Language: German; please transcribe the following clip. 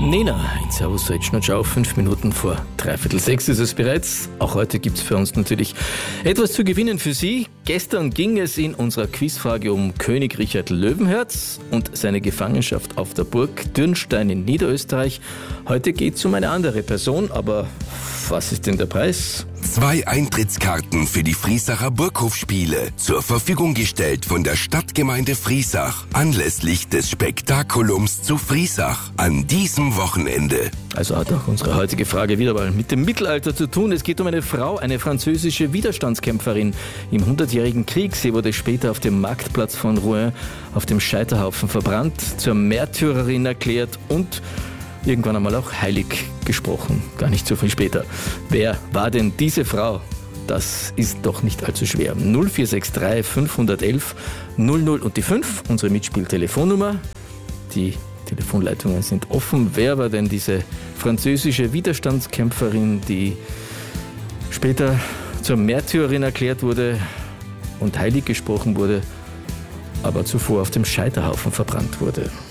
Nena, in Servus Ciao, 5 Minuten vor 5:45 ist es bereits. Auch heute gibt es für uns natürlich etwas zu gewinnen für Sie. Gestern ging es in unserer Quizfrage um König Richard Löwenherz und seine Gefangenschaft auf der Burg Dürnstein in Niederösterreich. Heute geht es um eine andere Person, aber was ist denn der Preis? 2 Eintrittskarten für die Friesacher Burghofspiele, zur Verfügung gestellt von der Stadtgemeinde Friesach, anlässlich des Spektakulums zu Friesach an diesem Wochenende. Also hat auch unsere heutige Frage wieder mal mit dem Mittelalter zu tun. Es geht um eine Frau, eine französische Widerstandskämpferin im 100-jährigen Krieg. Sie wurde später auf dem Marktplatz von Rouen auf dem Scheiterhaufen verbrannt, zur Märtyrerin erklärt und irgendwann einmal auch heilig gesprochen. Gar nicht so viel später. Wer war denn diese Frau? Das ist doch nicht allzu schwer. 0463 511 00 und die 5, unsere Mitspieltelefonnummer. Die Telefonleitungen sind offen. Wer war denn diese französische Widerstandskämpferin, die später zur Märtyrerin erklärt wurde und heilig gesprochen wurde, aber zuvor auf dem Scheiterhaufen verbrannt wurde?